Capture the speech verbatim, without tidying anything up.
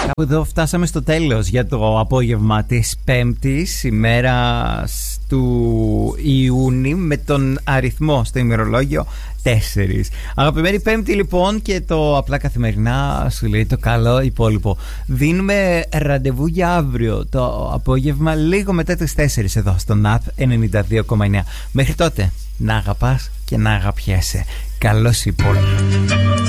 Κάπου εδώ φτάσαμε στο τέλος για το απόγευμα της Πέμπτης, ημέρα του Ιούνιου, με τον αριθμό στο ημερολόγιο τέσσερις. Αγαπημένη Πέμπτη λοιπόν, και το απλά καθημερινά σου λέει το καλό υπόλοιπο. Δίνουμε ραντεβού για αύριο το απόγευμα λίγο μετά τις τέσσερις εδώ στο ΝΑΤ ενενήντα δύο κόμμα εννέα. Μέχρι τότε να αγαπάς και να αγαπιέσαι. Καλώς υπόλοιπο.